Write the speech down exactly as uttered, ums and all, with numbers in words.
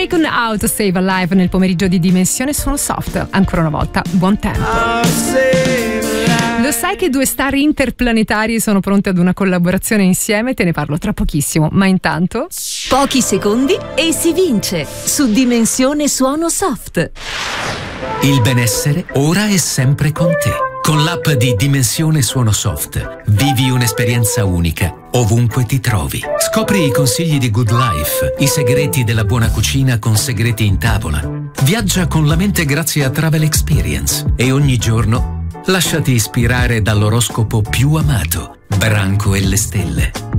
Ray con How to Save a Life nel pomeriggio di Dimensione Suono Soft. Ancora una volta, buon tempo. Lo sai che due star interplanetari sono pronte ad una collaborazione insieme? Te ne parlo tra pochissimo, ma intanto... Pochi secondi e si vince su Dimensione Suono Soft. Il benessere ora è sempre con te. Con l'app di Dimensione Suono Soft vivi un'esperienza unica ovunque ti trovi. Scopri i consigli di Good Life, i segreti della buona cucina con segreti in tavola. Viaggia con la mente grazie a Travel Experience e ogni giorno lasciati ispirare dall'oroscopo più amato, Branco e le stelle.